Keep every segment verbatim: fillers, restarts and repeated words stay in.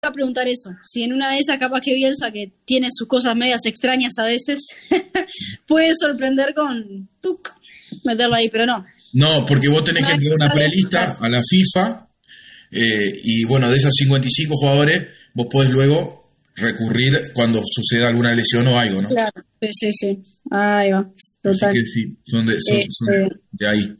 a preguntar eso. Si en una de esas capaz que Bielsa, que tiene sus cosas medias extrañas a veces, puede sorprender con tuc, meterlo ahí, pero no. No, porque vos tenés que entregar una prelista a la FIFA eh, y bueno, de esos cincuenta y cinco jugadores vos podés luego recurrir cuando suceda alguna lesión o algo, ¿no? Claro, sí, sí, sí. Ahí va, total. Así que sí, son de, son, son Este, de ahí.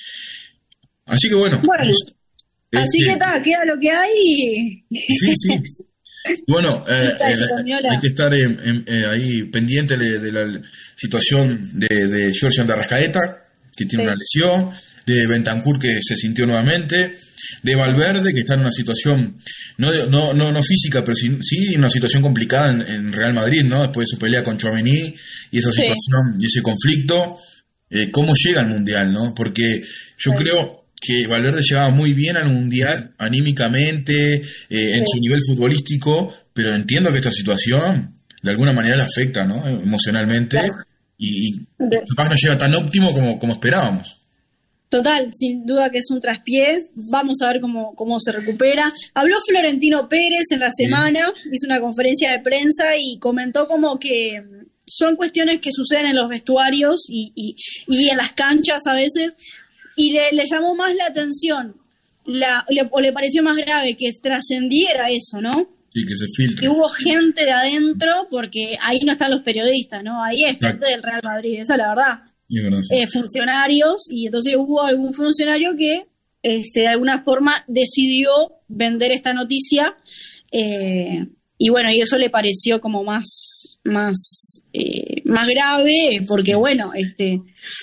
Así que bueno. Bueno, vos, así este, que está, queda lo que hay y... sí, sí. Bueno, eh, Está, eh, se terminó la- hay que estar en- en- eh, ahí pendiente de, de la situación de, de Georgian de Arrascaeta, que tiene Sí. una lesión, de Bentancur, que se sintió nuevamente, de Valverde, que está en una situación, no de- no no, no física, pero sí, sí una situación complicada en, en Real Madrid, ¿no? Después de su pelea con Tchouaméni y esa Sí. situación y ese conflicto, eh, ¿cómo llega al Mundial, no? Porque yo Sí. creo que Valverde llegaba muy bien al Mundial anímicamente, eh, en Sí. su nivel futbolístico, pero entiendo que esta situación de alguna manera le afecta, ¿no? Emocionalmente, Claro. y, y De- capaz no llega tan óptimo como, como esperábamos. Total, sin duda que es un traspié. Vamos a ver cómo, cómo se recupera. Habló Florentino Pérez en la semana, hizo una conferencia de prensa y comentó como que son cuestiones que suceden en los vestuarios y, y, y en las canchas a veces, y le, le llamó más la atención, la, le, o le pareció más grave que trascendiera eso, ¿no? Sí, que se Que filtra. hubo gente de adentro, porque ahí no están los periodistas, ¿no? Ahí es gente Exacto. del Real Madrid, esa es la verdad. Y bueno, sí. Eh, funcionarios, y entonces hubo algún funcionario que este, de alguna forma decidió vender esta noticia, eh, y bueno, y eso le pareció como más más eh, más grave, porque bueno, este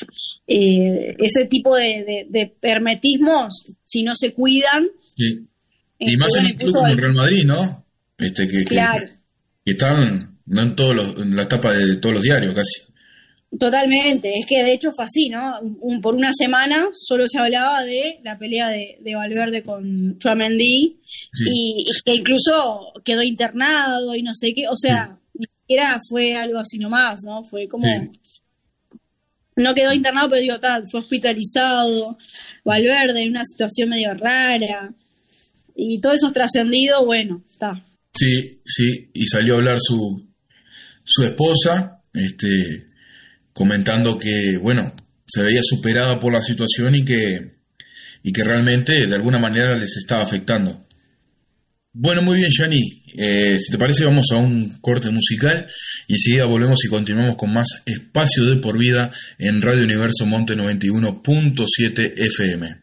eh, ese tipo de, de, de hermetismos, si no se cuidan, Sí. Y este, más en bueno, un club incluso como el hay- Real Madrid, ¿no? Este, que, que, claro. que están no en, todos los, en la etapa de todos los diarios casi. Totalmente, es que de hecho fue así, ¿no? Un- por una semana solo se hablaba de la pelea de, de Valverde con Tchouaméni, Sí. y, y que incluso quedó internado y no sé qué, o sea, ni siquiera fue algo así nomás, ¿no? Fue como, Sí. no quedó internado, pero digo, tal, fue hospitalizado, Valverde en una situación medio rara, y todo eso trascendido, bueno, está. Sí, sí, y salió a hablar su, su esposa, este, comentando que, bueno, se veía superada por la situación y que, y que realmente de alguna manera les estaba afectando. Bueno, muy bien, Gianni. Eh, si te parece, vamos a un corte musical y enseguida volvemos y continuamos con más Espacio de por Vida en Radio Universo Monte noventa y uno punto siete F M.